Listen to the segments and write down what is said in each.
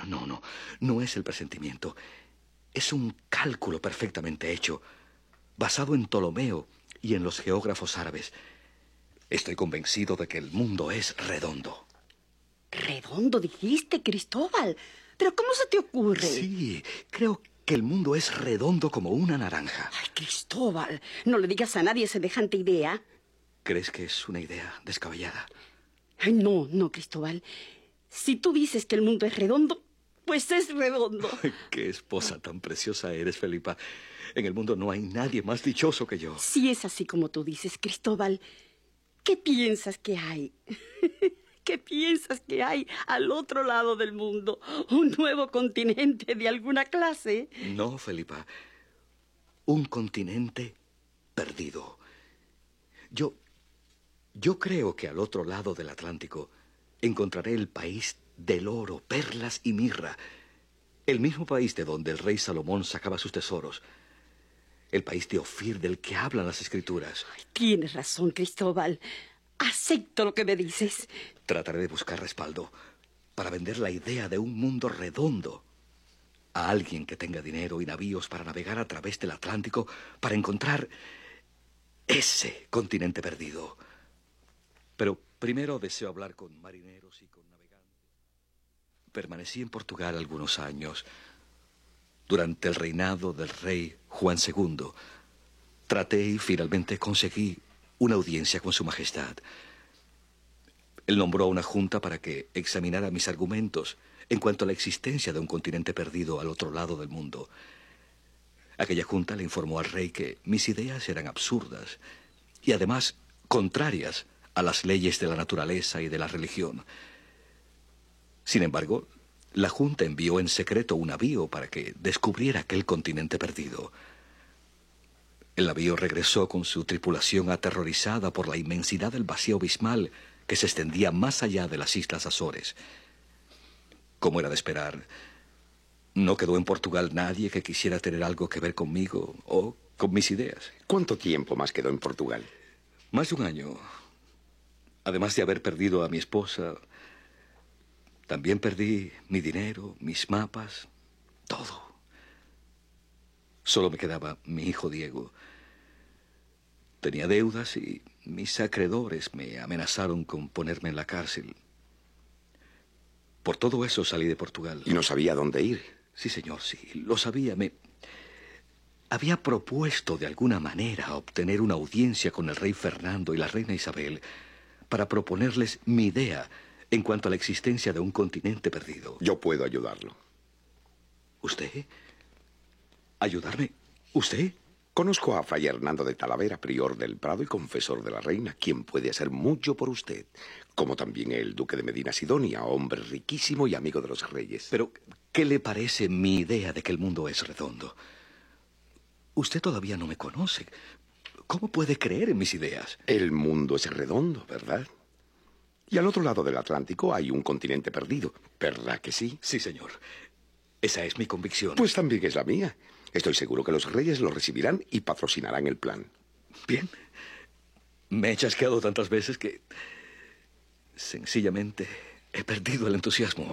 No es el presentimiento. Es un cálculo perfectamente hecho, basado en Ptolomeo y en los geógrafos árabes. Estoy convencido de que el mundo es redondo. ¿Redondo dijiste, Cristóbal? ¿Pero cómo se te ocurre? Sí, creo que el mundo es redondo como una naranja. Ay, Cristóbal, no le digas a nadie semejante idea. ¿Crees que es una idea descabellada? Ay, no, Cristóbal. Si tú dices que el mundo es redondo, pues es redondo. Ay, qué esposa tan preciosa eres, Felipa. En el mundo no hay nadie más dichoso que yo. Si es así como tú dices, Cristóbal, ¿qué piensas que hay? ¿Qué piensas que hay al otro lado del mundo? ¿Un nuevo continente de alguna clase? No, Felipa. Un continente perdido. Yo creo que al otro lado del Atlántico encontraré el país del oro, perlas y mirra. El mismo país de donde el rey Salomón sacaba sus tesoros. El país de Ofir del que hablan las escrituras. Ay, tienes razón, Cristóbal. Acepto lo que me dices. Trataré de buscar respaldo para vender la idea de un mundo redondo a alguien que tenga dinero y navíos para navegar a través del Atlántico para encontrar ese continente perdido. Pero primero deseo hablar con marineros y con navegantes. Permanecí en Portugal algunos años. Durante el reinado del rey Juan II, traté y finalmente conseguí una audiencia con su majestad. Él nombró a una junta para que examinara mis argumentos en cuanto a la existencia de un continente perdido al otro lado del mundo. Aquella junta le informó al rey que mis ideas eran absurdas y además contrarias a las leyes de la naturaleza y de la religión. Sin embargo, la junta envió en secreto un navío para que descubriera aquel continente perdido. El navío regresó con su tripulación aterrorizada por la inmensidad del vacío abismal que se extendía más allá de las Islas Azores. Como era de esperar, no quedó en Portugal nadie que quisiera tener algo que ver conmigo o con mis ideas. ¿Cuánto tiempo más quedó en Portugal? Más de un año. Además de haber perdido a mi esposa, también perdí mi dinero, mis mapas, todo. Solo me quedaba mi hijo Diego. Tenía deudas y mis acreedores me amenazaron con ponerme en la cárcel. Por todo eso salí de Portugal. ¿Y no sabía dónde ir? Sí, señor, sí, lo sabía. Me había propuesto de alguna manera obtener una audiencia con el rey Fernando y la reina Isabel para proponerles mi idea en cuanto a la existencia de un continente perdido. Yo puedo ayudarlo. ¿Usted? ¿Ayudarme? ¿Usted? Conozco a Fray Hernando de Talavera, prior del Prado y confesor de la reina, quien puede hacer mucho por usted, como también el duque de Medina Sidonia, hombre riquísimo y amigo de los reyes. Pero, ¿qué le parece mi idea de que el mundo es redondo? Usted todavía no me conoce. ¿Cómo puede creer en mis ideas? El mundo es redondo, ¿verdad? Y al otro lado del Atlántico hay un continente perdido, ¿verdad que sí? Sí, señor. Esa es mi convicción. Pues también es la mía. Estoy seguro que los reyes lo recibirán y patrocinarán el plan. Bien. Me he chasqueado tantas veces que sencillamente he perdido el entusiasmo.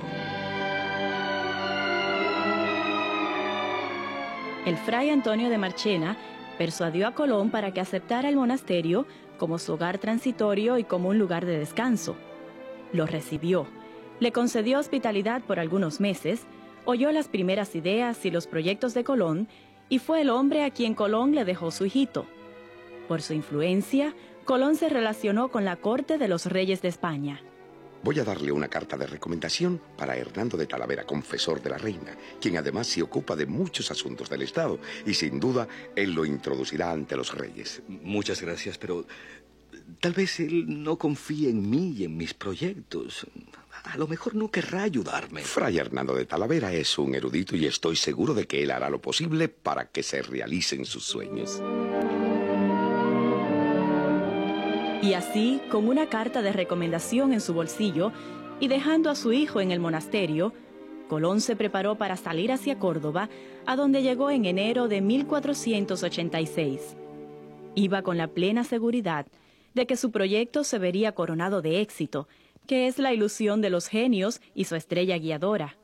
El fray Antonio de Marchena persuadió a Colón para que aceptara el monasterio como su hogar transitorio y como un lugar de descanso. Lo recibió, le concedió hospitalidad por algunos meses, oyó las primeras ideas y los proyectos de Colón y fue el hombre a quien Colón le dejó su hijito. Por su influencia, Colón se relacionó con la corte de los reyes de España. Voy a darle una carta de recomendación para Hernando de Talavera, confesor de la reina, quien además se ocupa de muchos asuntos del Estado, y sin duda él lo introducirá ante los reyes. Muchas gracias, pero tal vez él no confíe en mí y en mis proyectos. A lo mejor no querrá ayudarme. Fray Hernando de Talavera es un erudito y estoy seguro de que él hará lo posible para que se realicen sus sueños. Y así, con una carta de recomendación en su bolsillo y dejando a su hijo en el monasterio, Colón se preparó para salir hacia Córdoba, a donde llegó en enero de 1486. Iba con la plena seguridad de que su proyecto se vería coronado de éxito, que es la ilusión de los genios y su estrella guiadora.